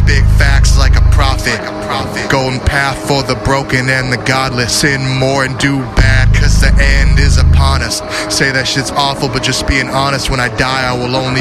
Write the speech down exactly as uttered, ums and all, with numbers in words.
Big facts like a prophet. Golden path for the broken and the godless. Sin more and do bad, cause the end is upon us. Say that shit's awful, but just being honest, when I die I will only